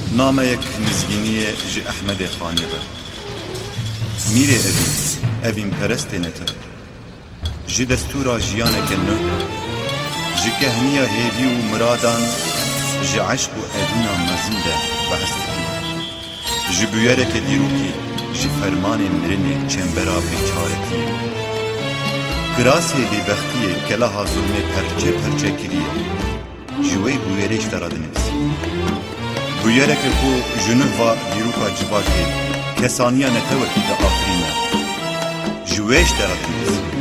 نامەیەک نزگینیە ji Ehmedê Xanê be. Mîrê evîn perestê netir. Ji destûra jiyaneke nû, ji kehniya hêvî û miradan, ji eşq û evîna mezin de behs dikir. Ji bûyereke dîrokî, ji fermanê mirinê çembera bêçaretiyê. Kirasê bêbextiyê keleha zulmê perçe perçe kiriye. Ji wê bûyerê ji te re dinivîsî. Bûyereke ku ji nûva dîroka civakê kesaniya netewekî de afirîne. Ji wê ji te re dinivîsî.